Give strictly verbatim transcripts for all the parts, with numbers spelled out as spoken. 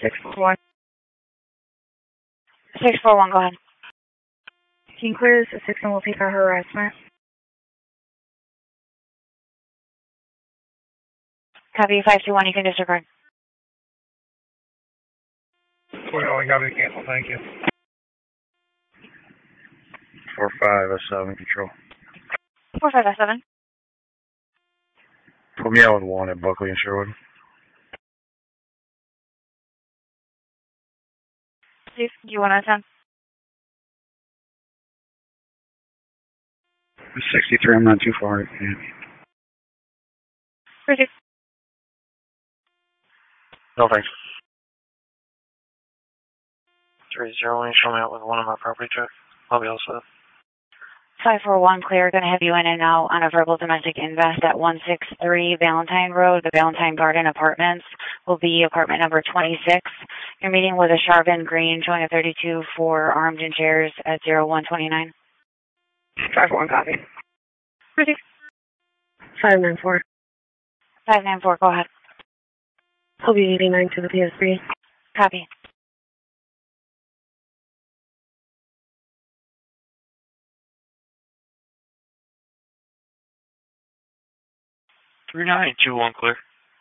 six four one. six four one, go ahead. King clears, a six and will take our harassment. Copy five two one, you can disregard. We only got to cancel, thank you. four five S seven, control. four five S seven. Put me out with one at Buckley and Sherwood. Do you want to ten? sixty-three, I'm not too far. Yeah. Proceed. No, thanks. three zero one, you show me out with one of my property check. I'll be all set. five four one, clear. Going to have you in and out on a verbal domestic invest at one six three Valentine Road. The Valentine Garden Apartments will be apartment number twenty-six. You're meeting with a Charvin Green showing a thirty-two for armed and chairs at zero one twenty-nine. five one, copy. Proceed. five nine four. five nine four, go ahead. He'll be eighty-nine to the P S three. Copy. three nine two one, clear.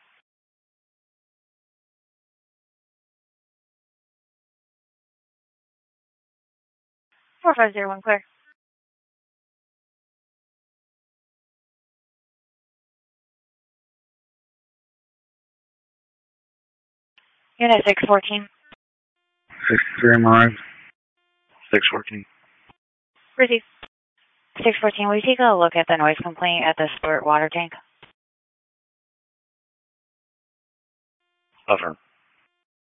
four five zero one, clear. Unit six fourteen. sixty-three, I'm arrived. six fourteen. Proceed. six fourteen, will you take a look at the noise complaint at the Sport water tank? Affirm.